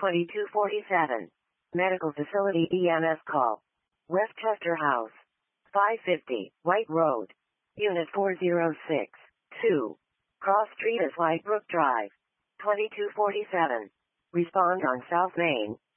2247. Medical Facility EMS call. Westchester House. 550, White Road. Unit 406. 2. Cross Street is Whitebrook Drive. 2247. Respond on South Main.